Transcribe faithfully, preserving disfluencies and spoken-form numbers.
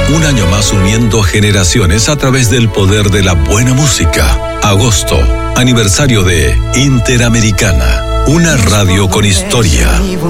Un año más uniendo generaciones a través del poder de la buena música. Agosto, aniversario de Interamericana, una radio con historia.